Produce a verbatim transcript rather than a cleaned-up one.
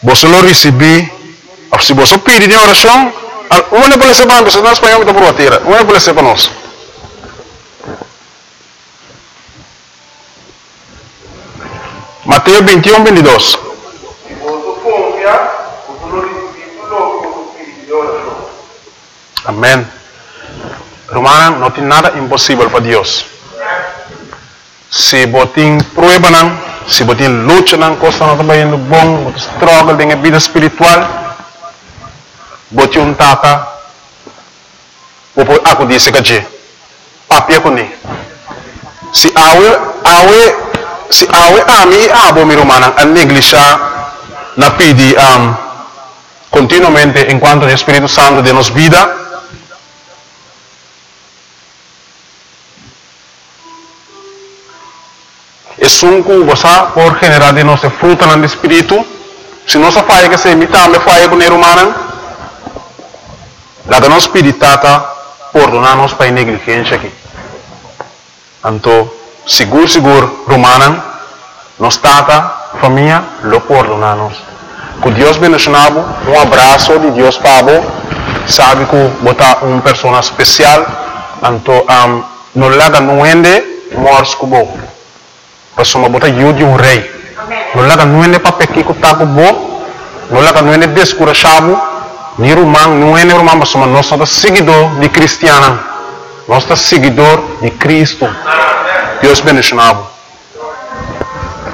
Você lo recebi, se você pede de oração, uma pode ser para nós, nós espanhol está por a terra, uma pode ser para nós. Mateus vinte e um, vinte e dois. Amém. Romana, não tem nada impossível para Deus. Se você tem prueba, se você tem luta, coisa não está indo bom, você struggle com a vida espiritual, você um tata, aku disse que papi aku ni. Se awe awe se awe ami abo mi romana a negligenciar na pedi um, continuamente enquanto o Espírito Santo de nos vida. Es un cosa por generar de nuestra fruta en el espíritu. Si no se falla que se imita, me falla con el humano. La de nos spiritata por donarnos para negligencia aquí. Anto, seguro, seguro, romana, nos tata, familia, lo perdonamos. Que Dios bendicionado, un abrazo de Dios Pablo, sabe que bota una persona especial, anto, um, no le haga nuende, mors como Pasoma bota yu de um rei. Não laga nuene para pequir com taco bo, não laga nuene descurachado, ni romano, nuene romano, mas somos nós somos seguidor de cristiana, nós somos seguidor de Cristo. Deus bendicionado.